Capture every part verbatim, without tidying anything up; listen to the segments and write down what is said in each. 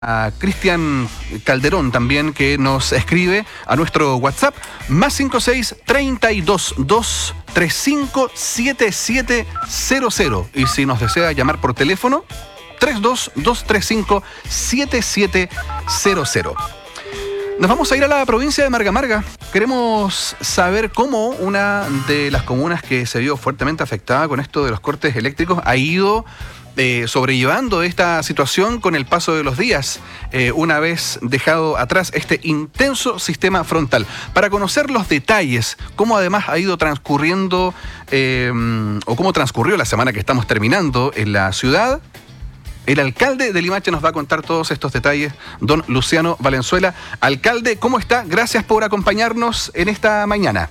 a Cristian Calderón también, que nos escribe a nuestro WhatsApp más cinco seis, treinta y dos, dos, treinta y cinco, setenta y siete cero cero, y si nos desea llamar por teléfono treinta y dos, dos treinta y cinco, setenta y siete cero cero. Nos vamos a ir a la provincia de Marga Marga. Queremos saber cómo una de las comunas que se vio fuertemente afectada con esto de los cortes eléctricos ha ido Eh, sobrellevando esta situación con el paso de los días, eh, una vez dejado atrás este intenso sistema frontal. Para conocer los detalles, cómo además ha ido transcurriendo eh, o cómo transcurrió la semana que estamos terminando en la ciudad, el alcalde de Limache nos va a contar todos estos detalles, don Luciano Valenzuela. Alcalde, ¿cómo está? Gracias por acompañarnos en esta mañana.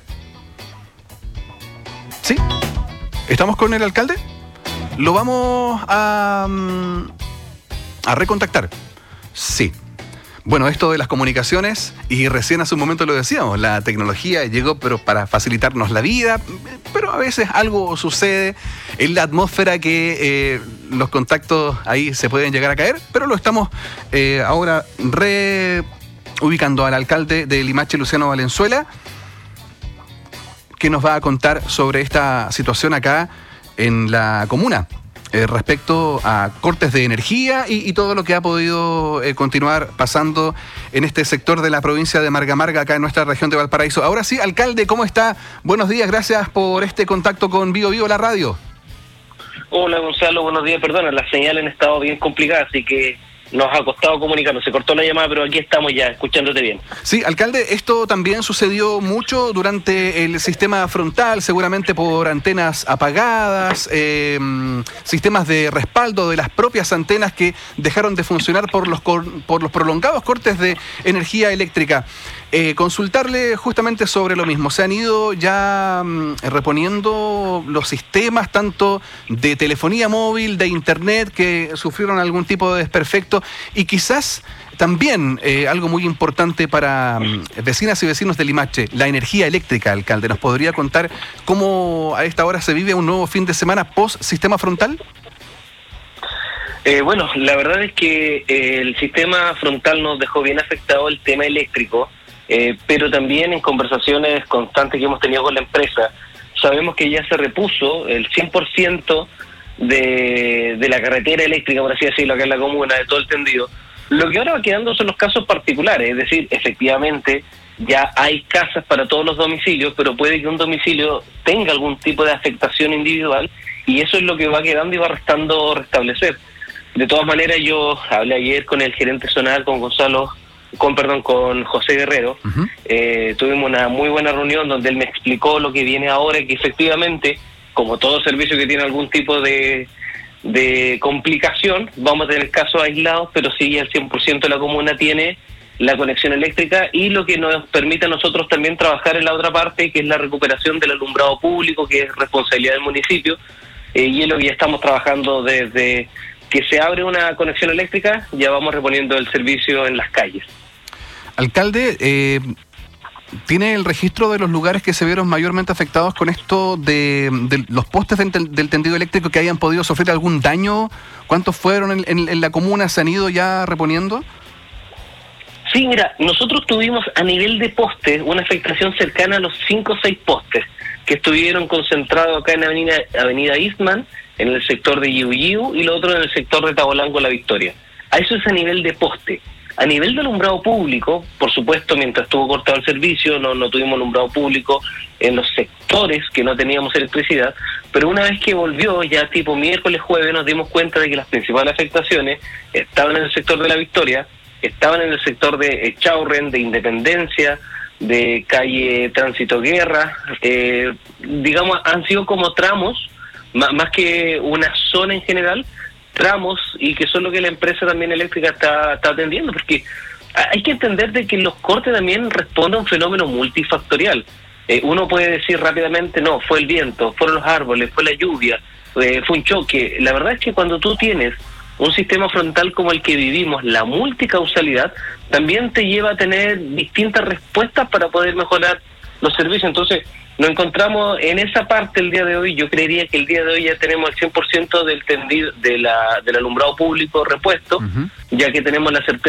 ¿Sí? ¿Estamos con el alcalde? Lo vamos a, a recontactar. Sí. Bueno, esto de las comunicaciones, y recién hace un momento lo decíamos, la tecnología llegó pero para facilitarnos la vida, pero a veces algo sucede en la atmósfera que eh, los contactos ahí se pueden llegar a caer, pero lo estamos eh, ahora reubicando al alcalde de Limache, Luciano Valenzuela, que nos va a contar sobre esta situación acá en la comuna, eh, respecto a cortes de energía y, y todo lo que ha podido eh, continuar pasando en este sector de la provincia de Marga Marga, acá en nuestra región de Valparaíso. Ahora sí, alcalde, ¿cómo está? Buenos días, gracias por este contacto con Vivo Vivo la radio. Hola Gonzalo, buenos días, perdona, las señales han estado bien complicadas, así que nos ha costado comunicarnos, se cortó la llamada, pero aquí estamos ya, escuchándote bien. Sí, alcalde, esto también sucedió mucho durante el sistema frontal, seguramente por antenas apagadas, eh, sistemas de respaldo de las propias antenas que dejaron de funcionar por los, por los prolongados cortes de energía eléctrica. Eh, consultarle justamente sobre lo mismo. Se han ido ya mm, reponiendo los sistemas tanto de telefonía móvil, de internet, que sufrieron algún tipo de desperfecto, y quizás también eh, algo muy importante para mm, vecinas y vecinos de Limache, la energía eléctrica. Alcalde, ¿nos podría contar cómo a esta hora se vive un nuevo fin de semana post-sistema frontal? Eh, bueno, la verdad es que eh, el sistema frontal nos dejó bien afectado el tema eléctrico. Eh, pero también en conversaciones constantes que hemos tenido con la empresa, sabemos que ya se repuso el cien por ciento de, de la carretera eléctrica, por así decirlo, acá en la comuna, de todo el tendido. Lo que ahora va quedando son los casos particulares, es decir, efectivamente ya hay casas para todos los domicilios, pero puede que un domicilio tenga algún tipo de afectación individual, y eso es lo que va quedando y va restando restablecer. De todas maneras, yo hablé ayer con el gerente zonal, con Gonzalo, con perdón, con José Guerrero. Uh-huh. eh, tuvimos una muy buena reunión donde él me explicó lo que viene ahora, que efectivamente, como todo servicio que tiene algún tipo de, de complicación, vamos a tener casos aislados, pero sí el cien por ciento de la comuna tiene la conexión eléctrica, y lo que nos permite a nosotros también trabajar en la otra parte, que es la recuperación del alumbrado público, que es responsabilidad del municipio, eh, y es lo que ya estamos trabajando desde que se abre una conexión eléctrica, ya vamos reponiendo el servicio en las calles. Alcalde, eh, ¿tiene el registro de los lugares que se vieron mayormente afectados con esto de, de los postes del, del tendido eléctrico que hayan podido sufrir algún daño? ¿Cuántos fueron en, en, en la comuna? ¿Se han ido ya reponiendo? Sí, mira, nosotros tuvimos a nivel de postes una afectación cercana a los cinco o seis postes que estuvieron concentrados acá en Avenida, Avenida Eastman, en el sector de Yiu Yiu, y lo otro en el sector de Tabolango, La Victoria. A eso es a nivel de poste. A nivel de alumbrado público, por supuesto, mientras estuvo cortado el servicio, no, no tuvimos alumbrado público en los sectores que no teníamos electricidad, pero una vez que volvió, ya tipo miércoles, jueves, nos dimos cuenta de que las principales afectaciones estaban en el sector de La Victoria, estaban en el sector de Chaurren, de Independencia, de calle Tránsito Guerra, eh, digamos, han sido como tramos, más, más que una zona en general, tramos, y que son lo que la empresa también eléctrica está, está atendiendo, porque hay que entender de que los cortes también responden a un fenómeno multifactorial. Eh, uno puede decir rápidamente, no, fue el viento, fueron los árboles, fue la lluvia, eh, fue un choque. La verdad es que cuando tú tienes un sistema frontal como el que vivimos, la multicausalidad también te lleva a tener distintas respuestas para poder mejorar los servicios. Entonces, nos encontramos en esa parte el día de hoy. Yo creería que el día de hoy ya tenemos el cien por ciento del tendido, de la, del alumbrado público repuesto, uh-huh. ya que tenemos la certeza